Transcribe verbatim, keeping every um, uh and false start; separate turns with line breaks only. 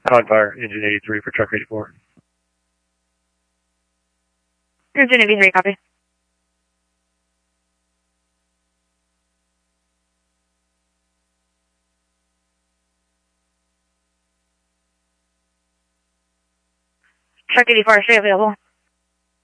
Cog Fire, engine eighty-three for truck eighty-four.
Engine eighty-three, copy. Truck eighty-four, stay available.